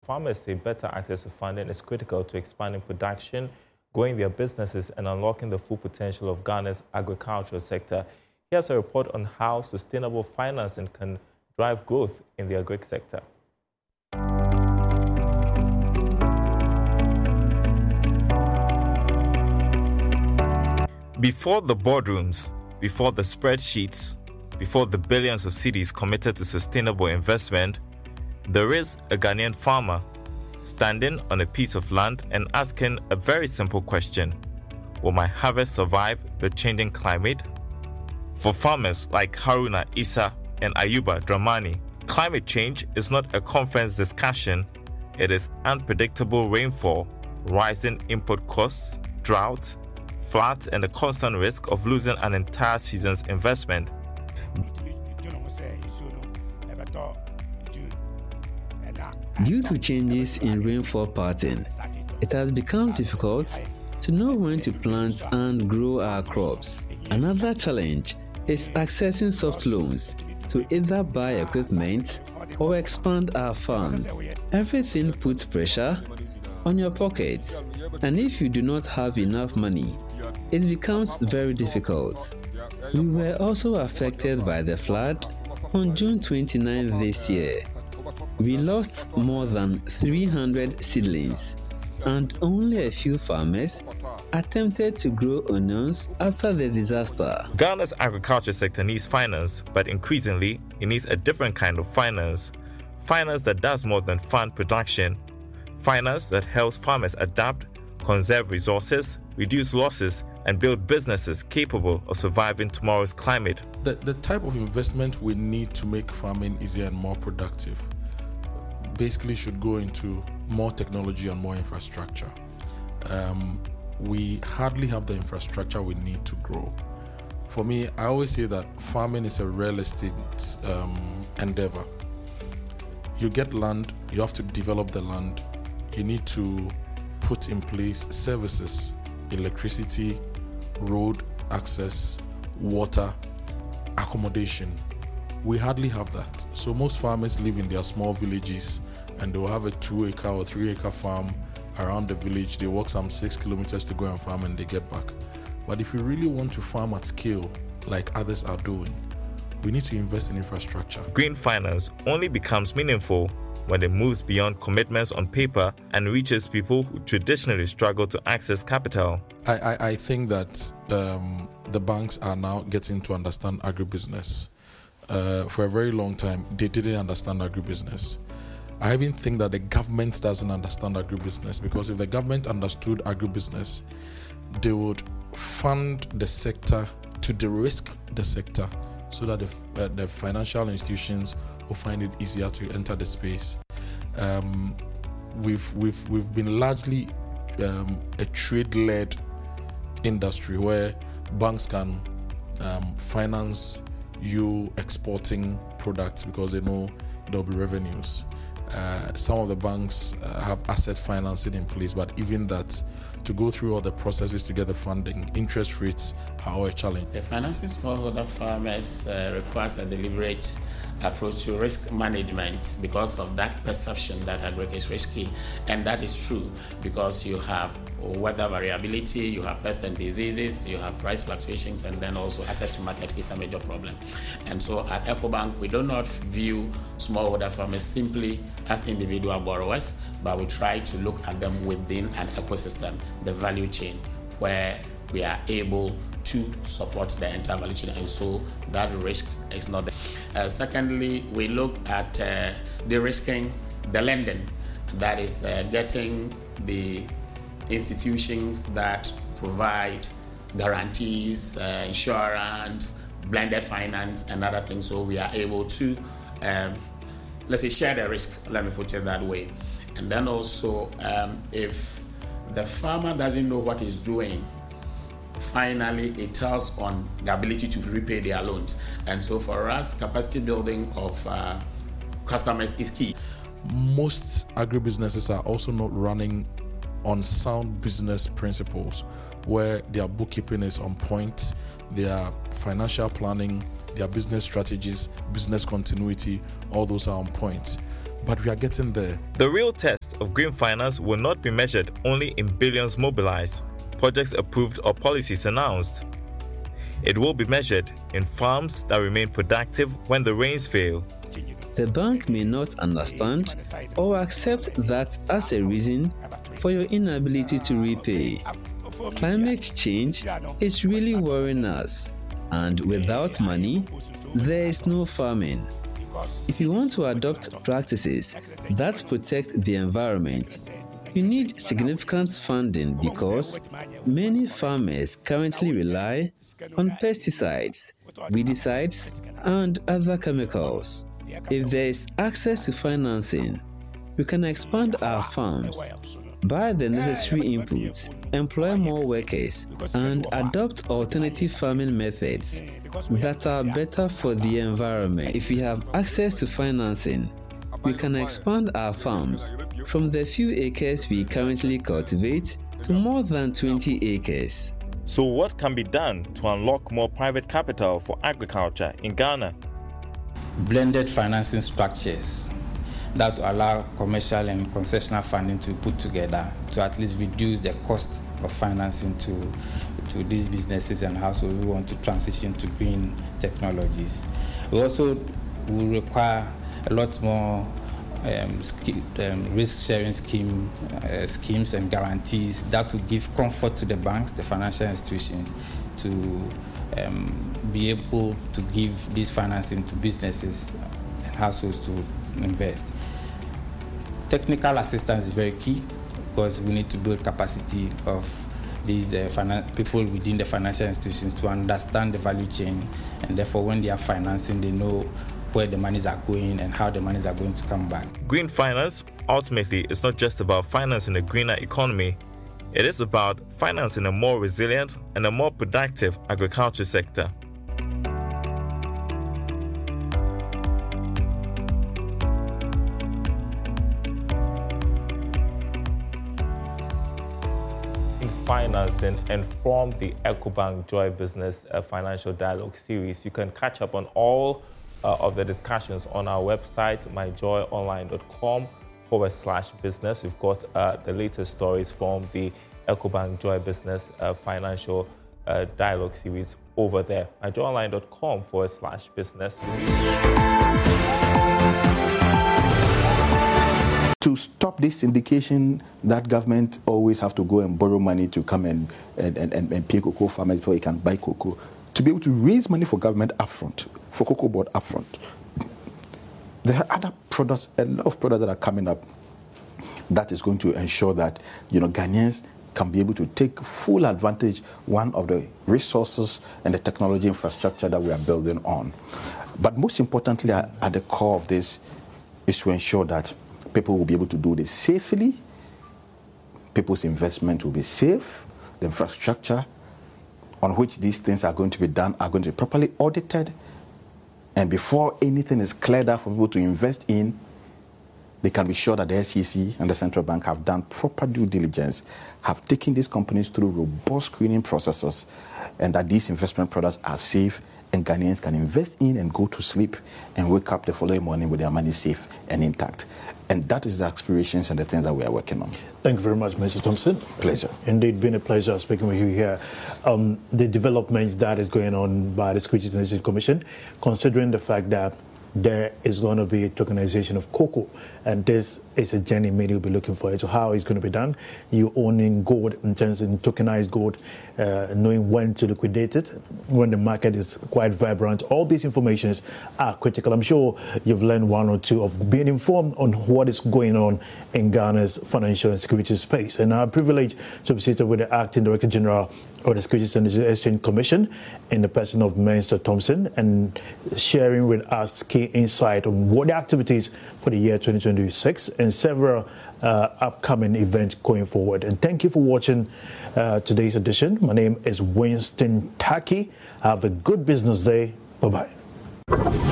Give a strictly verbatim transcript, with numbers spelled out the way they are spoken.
farmers say better access to funding is critical to expanding production, growing their businesses, and unlocking the full potential of Ghana's agricultural sector. Here's a report on how sustainable financing can drive growth in the agri sector. Before the boardrooms, before the spreadsheets, before the billions of cedis committed to sustainable investment, there is a Ghanaian farmer standing on a piece of land and asking a very simple question: will my harvest survive the changing climate? For farmers like Haruna Issa and Ayuba Dramani, climate change is not a conference discussion. It is unpredictable rainfall, rising input costs, drought, floods, and the constant risk of losing an entire season's investment. Due to changes in rainfall pattern, it has become difficult to know when to plant and grow our crops. Another challenge is accessing soft loans to either buy equipment or expand our farms. Everything puts pressure on your pocket, and if you do not have enough money, it becomes very difficult. We were also affected by the flood on June twenty-ninth this year. We lost more than three hundred seedlings, and only a few farmers attempted to grow onions after the disaster. Ghana's agriculture sector needs finance, but increasingly, it needs a different kind of finance. Finance that does more than fund production. Finance that helps farmers adapt, conserve resources, reduce losses, and build businesses capable of surviving tomorrow's climate. The, the type of investment we need to make farming easier and more productive basically should go into more technology and more infrastructure. Um, we hardly have the infrastructure we need to grow. For me, I always say that farming is a real estate um, endeavor. You get land, you have to develop the land, you need to put in place services, electricity, road access, water, accommodation. We hardly have that. So most farmers live in their small villages and they will have a two acre or three acre farm around the village. They walk some six kilometers to go and farm and they get back. But if we really want to farm at scale like others are doing, we need to invest in infrastructure. Green finance only becomes meaningful when it moves beyond commitments on paper and reaches people who traditionally struggle to access capital. I, I, I think that um, the banks are now getting to understand agribusiness. Uh, for a very long time, they didn't understand agribusiness. I even think that the government doesn't understand agribusiness, because if the government understood agribusiness, they would fund the sector to de-risk the sector so that the, uh, the financial institutions will find it easier to enter the space. Um, we've, we've, we've been largely um, a trade-led industry where banks can um, finance you exporting products because they know there'll be revenues. Uh, some of the banks uh, have asset financing in place, but even that, to go through all the processes to get the funding, interest rates are all a challenge. The financing smallholder farmers uh, requires a deliberate approach to risk management because of that perception that agri is risky, and that is true because you have weather variability, you have pests and diseases, you have price fluctuations, and then also access to market is a major problem. And so at EcoBank, we do not view smallholder farmers simply as individual borrowers, but we try to look at them within an ecosystem, the value chain, where we are able to support the entire value chain, and so that risk is not there. Uh, secondly, we look at uh, de-risking the lending, that is uh, getting the institutions that provide guarantees, uh, insurance, blended finance, and other things, so we are able to, um, let's say, share the risk, let me put it that way. And then also, um, if the farmer doesn't know what he's doing, finally it tells on the ability to repay their loans. And so for us, capacity building of uh, customers is key. Most agribusinesses are also not running on sound business principles, where their bookkeeping is on point, their financial planning, their business strategies, business continuity, all those are on point. but we are getting there. The real test of green finance will not be measured only in billions mobilized, projects approved or policies announced. It will be measured in farms that remain productive when the rains fail. The bank may not understand or accept that as a reason for your inability to repay. Climate change is really worrying us, and without money, there is no farming. If you want to adopt practices that protect the environment, you need significant funding because many farmers currently rely on pesticides, weedicides, and other chemicals. If there is access to financing, we can expand our farms, buy the necessary inputs, employ more workers, and adopt alternative farming methods that are better for the environment. If we have access to financing, we can expand our farms from the few acres we currently cultivate to more than twenty acres. So what can be done to unlock more private capital for agriculture in Ghana? Blended financing structures that allow commercial and concessional funding to put together to at least reduce the cost of financing to, to these businesses and households who want to transition to green technologies. We also will require a lot more um, um, risk-sharing scheme, uh, schemes and guarantees that will give comfort to the banks, the financial institutions, to um, be able to give this financing to businesses and households to invest. Technical assistance is very key because we need to build capacity of these uh, finan- people within the financial institutions to understand the value chain, and therefore when they are financing, they know where the monies are going and how the monies are going to come back. Green finance ultimately is not just about financing a greener economy. It is about financing a more resilient and a more productive agriculture sector. Financing and from the EcoBank Joy Business uh, Financial Dialogue series. You can catch up on all uh, of the discussions on our website, myjoyonline.com forward slash business. We've got uh, the latest stories from the EcoBank Joy Business uh, Financial uh, Dialogue series over there, myjoyonline.com forward slash business. To stop this syndication that government always have to go and borrow money to come and, and, and, and pay cocoa farmers before you can buy cocoa, to be able to raise money for government upfront, for cocoa board upfront. There are other products, a lot of products that are coming up that is going to ensure that, you know, Ghanaians can be able to take full advantage, one of the resources and the technology infrastructure that we are building on. But most importantly, at, at the core of this is to ensure that people will be able to do this safely, people's investment will be safe, the infrastructure on which these things are going to be done are going to be properly audited, and before anything is cleared up for people to invest in, they can be sure that the S E C and the central bank have done proper due diligence, have taken these companies through robust screening processes, and that these investment products are safe and Ghanaians can invest in and go to sleep and wake up the following morning with their money safe and intact. And that is the aspirations and the things that we are working on. Thank you very much, Mister Thompson. Pleasure. Indeed, been a pleasure speaking with you here. Um, the developments that is going on by the Securities and Exchange Commission, considering the fact that there is going to be a tokenization of cocoa, and this is a journey many will be looking for. So how it's going to be done? You owning gold in terms of tokenized gold, uh, knowing when to liquidate it, when the market is quite vibrant. All these informations are critical. I'm sure you've learned one or two of being informed on what is going on in Ghana's financial and security space. And our privilege to be seated with the Acting Director General of the Securities and Exchange Commission in the person of Mister Thompson, and sharing with us key insight on what the activities for the year twenty twenty-six and several uh, upcoming events going forward. And thank you for watching uh, today's edition. My name is Winston Taki. Have a good business day. Bye-bye.